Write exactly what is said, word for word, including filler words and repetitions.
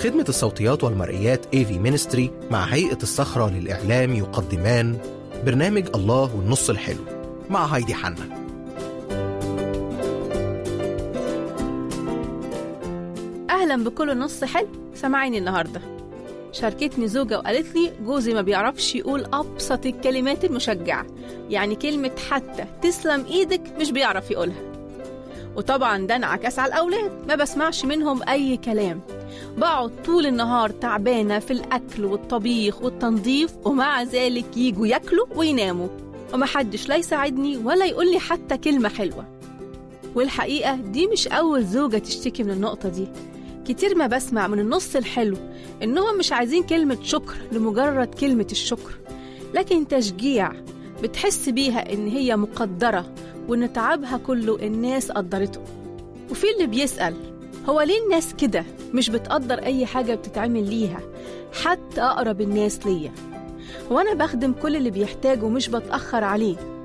خدمة الصوتيات والمرئيات إيه في Ministry مع هيئة الصخرة للإعلام يقدمان برنامج الله والنص الحلو مع هايدي حنا. أهلا بكل نص حلو. سمعيني النهاردة شاركتني زوجة وقالت لي جوزي ما بيعرفش يقول أبسط الكلمات المشجعة، يعني كلمة حتى تسلم إيدك مش بيعرف يقولها. وطبعا ده انعكس على الأولاد، ما بسمعش منهم أي كلام، بقعد طول النهار تعبانة في الأكل والطبيخ والتنظيف، ومع ذلك يجوا ياكلوا ويناموا ومحدش لا يساعدني ولا يقول لي حتى كلمة حلوة. والحقيقة دي مش أول زوجة تشتكي من النقطة دي. كتير ما بسمع من النص الحلو إنهم مش عايزين كلمة شكر لمجرد كلمة الشكر، لكن تشجيع بتحس بيها إن هي مقدرة وإن تعبها كله الناس قدرته. وفي اللي بيسأل هو ليه الناس كده مش بتقدر أي حاجة بتتعمل ليها، حتى أقرب الناس ليا؟ وأنا بخدم كل اللي بيحتاجه مش بتأخر عليه،